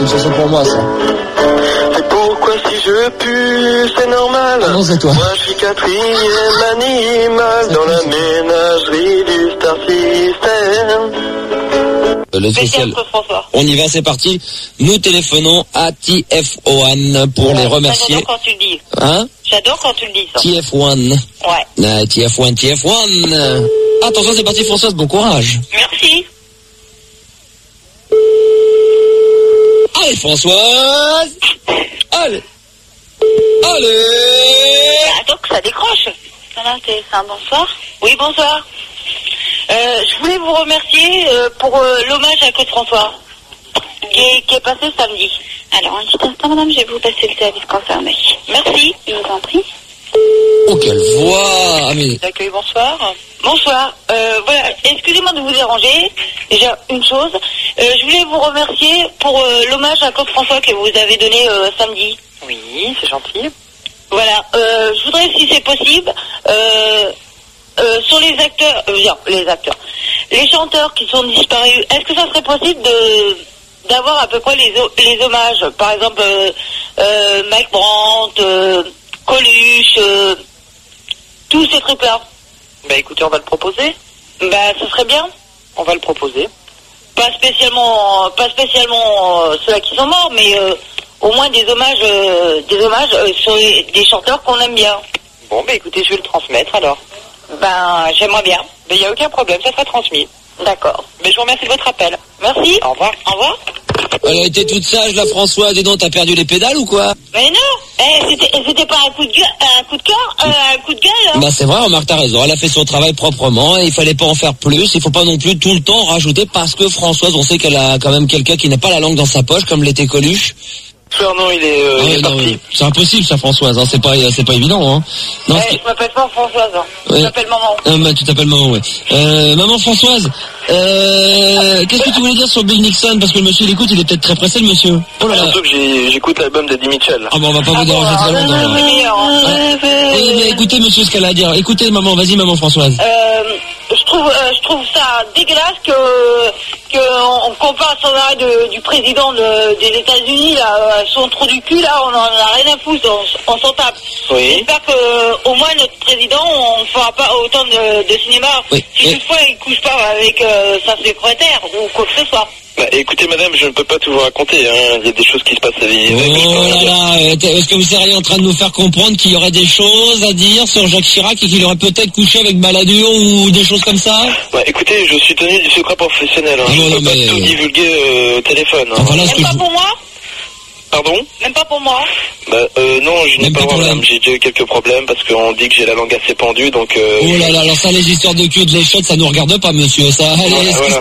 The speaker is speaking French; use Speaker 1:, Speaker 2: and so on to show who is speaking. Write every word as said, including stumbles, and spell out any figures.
Speaker 1: une chanson pour moi, ça.
Speaker 2: C'est pourquoi si je pue, c'est normal.
Speaker 1: Ah non, c'est toi.
Speaker 2: Moi, je suis quatrième animal dans la ménagerie du Star System.
Speaker 3: Le social. On y va, c'est parti. Nous téléphonons à T F one pour les remercier.
Speaker 4: J'adore quand tu le dis.
Speaker 3: Hein?
Speaker 4: J'adore quand tu le dis, ça.
Speaker 3: T F one.
Speaker 4: Ouais.
Speaker 3: Ah, T F one, T F one. Attention, c'est parti, Françoise, bon courage.
Speaker 4: Merci.
Speaker 3: Allez, Françoise. Allez. Allez.
Speaker 4: Attends que ça décroche. Voilà, c'est un bonsoir. Oui, bonsoir. Euh, je voulais vous remercier euh, pour euh, l'hommage à Claude François qui est, qui est passé samedi. Alors, un petit instant, madame, je vais vous passer le service concerné. Merci, je vous en prie.
Speaker 3: Oh, quelle voix. Ah, mais...
Speaker 4: L'accueil, bonsoir. Bonsoir. Euh, voilà, excusez-moi de vous déranger. Déjà, une chose. Euh, je voulais vous remercier pour euh, l'hommage à Claude François que vous avez donné euh, samedi.
Speaker 5: Oui, c'est gentil.
Speaker 4: Voilà, euh, je voudrais, si c'est possible... Euh, Euh, sur les acteurs, euh, bien, les acteurs, les chanteurs qui sont disparus, est-ce que ça serait possible de d'avoir à peu près les, les hommages, par exemple euh, euh, Mike Brandt, euh, Coluche, euh, tous ces trucs-là.
Speaker 5: Bah écoutez, on va le proposer.
Speaker 4: Bah, ce serait bien.
Speaker 5: On va le proposer.
Speaker 4: Pas spécialement, pas spécialement euh, ceux-là qui sont morts, mais euh, au moins des hommages, euh, des hommages euh, sur les, des chanteurs qu'on aime bien.
Speaker 5: Bon, bah écoutez, je vais le transmettre alors.
Speaker 4: Ben, j'aimerais bien.
Speaker 5: Mais il n'y a aucun problème, ça sera transmis.
Speaker 4: D'accord.
Speaker 5: Mais je vous remercie de votre appel.
Speaker 4: Merci.
Speaker 5: Au revoir.
Speaker 4: Au revoir.
Speaker 3: Elle a été toute sage, la Françoise. Et donc, t'as perdu les pédales ou quoi?
Speaker 4: Mais non, eh, c'était, c'était pas un coup de gueule, un coup de cœur, euh, un coup de gueule. Hein.
Speaker 3: Bah c'est vrai, Remarque, t'as raison. Elle a fait son travail proprement et il fallait pas en faire plus. Il faut pas non plus tout le temps rajouter parce que Françoise, on sait qu'elle a quand même quelqu'un qui n'a pas la langue dans sa poche, comme l'était Coluche.
Speaker 2: Fernand, il est, euh,
Speaker 3: Ah,
Speaker 2: il est
Speaker 3: non,
Speaker 2: parti.
Speaker 3: c'est impossible, ça, Françoise. Hein. C'est pas, c'est pas évident. Hein. Non,
Speaker 4: Eh, je m'appelle pas Françoise, hein.
Speaker 3: Ouais.
Speaker 4: Je m'appelle Maman.
Speaker 3: Ah, bah, tu t'appelles maman, ouais. Euh, maman Françoise, euh, qu'est-ce que tu voulais dire sur Bill Nixon? Parce que le monsieur, il écoute, il est peut-être très pressé, le monsieur. Oh là là.
Speaker 2: Surtout que j'ai- j'écoute l'album d'Eddie Mitchell.
Speaker 3: Ah bon, on va pas
Speaker 4: Ah
Speaker 3: vous
Speaker 4: bon,
Speaker 3: déranger très
Speaker 4: alors,
Speaker 3: longtemps.
Speaker 4: c'est
Speaker 3: là.
Speaker 4: meilleur, hein.
Speaker 3: Oui, mais écoutez, monsieur, ce qu'elle a à dire. Écoutez, maman, vas-y, maman Françoise.
Speaker 4: Euh, je trouve, euh, je trouve ça dégueulasse que, que on, on compare sans arrêt de, du président de, des États-Unis, là, euh, son trou du cul, là, on en a rien à foutre, on, on s'en tape.
Speaker 2: Oui.
Speaker 4: J'espère que, au moins, notre président, on ne fera pas autant de, de cinéma.
Speaker 3: Oui.
Speaker 4: Si
Speaker 3: Et-
Speaker 4: toutefois il couche pas avec euh, sa secrétaire ou quoi que ce soit.
Speaker 2: Bah, écoutez, madame, je ne peux pas tout vous raconter, hein. Il y a des choses qui se passent à l'Élysée. que je peux
Speaker 3: Oh
Speaker 2: rien
Speaker 3: là
Speaker 2: dire.
Speaker 3: là, euh, est-ce que vous seriez en train de nous faire comprendre qu'il y aurait des choses à dire sur Jacques Chirac et qu'il aurait peut-être couché avec Balladur ou des choses comme ça?
Speaker 2: Bah, écoutez, je suis tenu du secret professionnel, hein.
Speaker 3: Ah
Speaker 2: Je
Speaker 3: non,
Speaker 2: ne
Speaker 3: non,
Speaker 2: peux pas
Speaker 3: mais-
Speaker 2: tout divulguer euh, au téléphone, hein.
Speaker 3: Enfin, là, ce
Speaker 4: Même
Speaker 3: que
Speaker 4: pas
Speaker 3: je...
Speaker 4: pour moi.
Speaker 2: Pardon?
Speaker 4: Même pas pour moi.
Speaker 2: Bah, euh, non, je n'ai
Speaker 3: Même
Speaker 2: pas
Speaker 3: pas
Speaker 2: le droit,
Speaker 3: pour la-
Speaker 2: madame. J'ai déjà eu quelques problèmes parce qu'on dit que j'ai la langue assez pendue, donc euh,
Speaker 3: Oh là là, alors ça, les histoires de cul et de léchette, ça nous regarde pas, monsieur. Ça, allez,
Speaker 2: Voilà,
Speaker 3: allez,
Speaker 2: voilà.